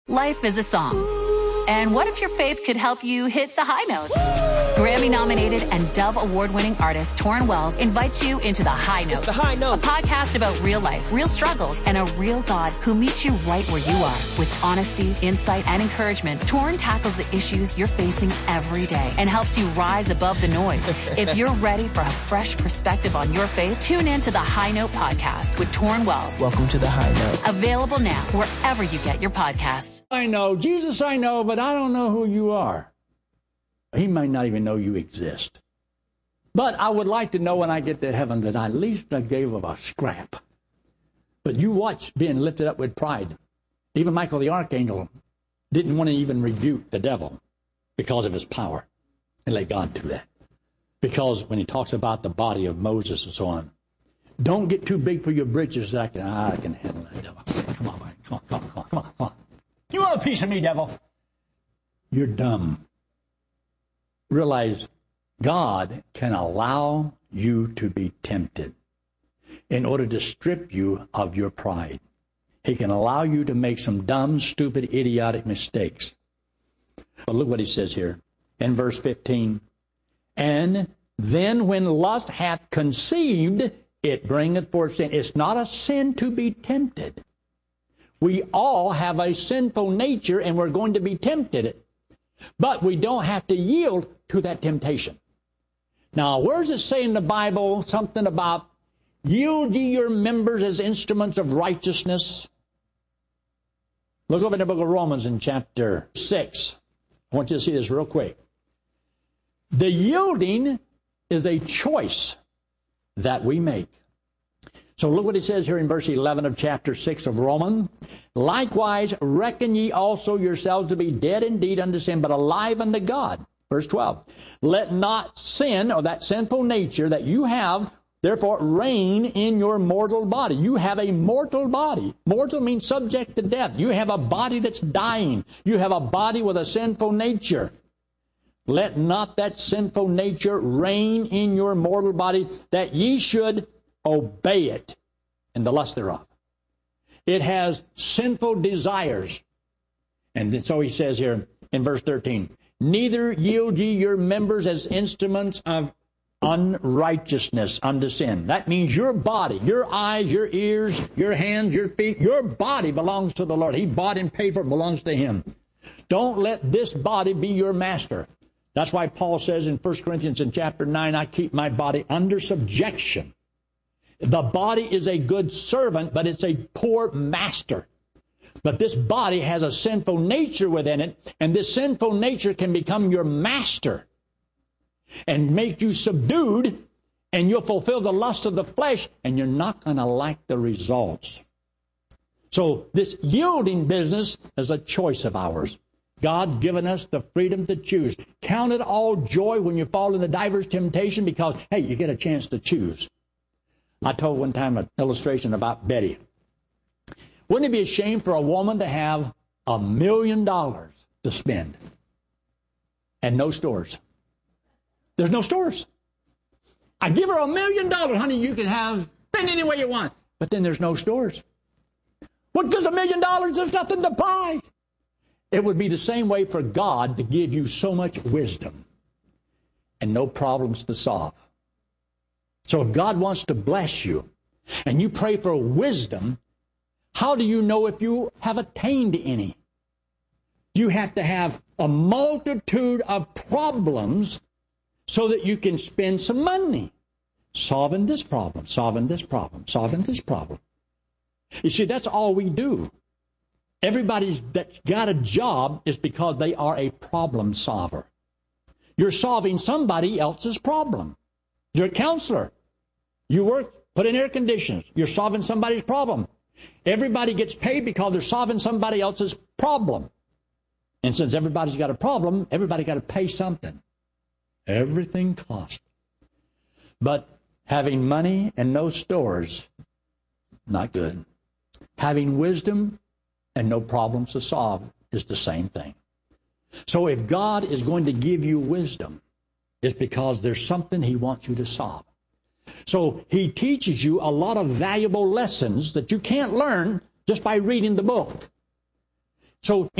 Life is a song. And what if your faith could help you hit the high notes? Grammy-nominated and Dove Award-winning artist Torrin Wells invites you into The High Note. It's The High Note. A podcast about real life, real struggles, and a real God who meets you right where you are. With honesty, insight, and encouragement, Torrin tackles the issues you're facing every day and helps you rise above the noise. If you're ready for a fresh perspective on your faith, tune in to The High Note podcast with Torrin Wells. Welcome to The High Note. Available now wherever you get your podcasts. I know, Jesus I know, but I don't know who you are. He might not even know you exist. But I would like to know when I get to heaven that at least I gave of a scrap. But you watch being lifted up with pride. Even Michael the archangel didn't want to even rebuke the devil because of his power. And let God do that. Because when he talks about the body of Moses and so on, don't get too big for your britches. I can handle that devil. Come on. You want a piece of me, devil? You're dumb. Realize God can allow you to be tempted in order to strip you of your pride. He can allow you to make some dumb, stupid, idiotic mistakes. But look what he says here in verse 15. And then when lust hath conceived, it bringeth forth sin. It's not a sin to be tempted. We all have a sinful nature, and we're going to be tempted. But we don't have to yield to that temptation. Now, where does it say in the Bible something about yield ye your members as instruments of righteousness? Look over in the book of Romans in chapter 6. I want you to see this real quick. The yielding is a choice that we make. So look what it says here in verse 11 of chapter 6 of Romans. Likewise, reckon ye also yourselves to be dead indeed unto sin, but alive unto God. Verse 12. Let not sin, or that sinful nature that you have, therefore reign in your mortal body. You have a mortal body. Mortal means subject to death. You have a body that's dying. You have a body with a sinful nature. Let not that sinful nature reign in your mortal body, that ye should obey it in the lust thereof. It has sinful desires. And so he says here in verse 13, neither yield ye your members as instruments of unrighteousness unto sin. That means your body, your eyes, your ears, your hands, your feet, your body belongs to the Lord. He bought and paid for it, belongs to him. Don't let this body be your master. That's why Paul says in 1 Corinthians in chapter 9, I keep my body under subjection. The body is a good servant, but it's a poor master. But this body has a sinful nature within it, and this sinful nature can become your master and make you subdued, and you'll fulfill the lust of the flesh, and you're not going to like the results. So this yielding business is a choice of ours. God given us the freedom to choose. Count it all joy when you fall into divers temptation because, hey, you get a chance to choose. I told one time an illustration about Betty. Wouldn't it be a shame for a woman to have $1 million to spend and no stores? There's no stores. I give her $1 million, honey, you can spend any way you want. But then there's no stores. What does $1 million? There's nothing to buy. It would be the same way for God to give you so much wisdom and no problems to solve. So if God wants to bless you and you pray for wisdom, how do you know if you have attained any? You have to have a multitude of problems so that you can spend some money solving this problem, solving this problem, solving this problem. You see, that's all we do. Everybody that's got a job is because they are a problem solver. You're solving somebody else's problem. You're a counselor. You work, put in air conditions. You're solving somebody's problem. Everybody gets paid because they're solving somebody else's problem. And since everybody's got a problem, everybody got to pay something. Everything costs. But having money and no stores, not good. Having wisdom and no problems to solve is the same thing. So if God is going to give you wisdom, it's because there's something he wants you to solve. So he teaches you a lot of valuable lessons that you can't learn just by reading the book. So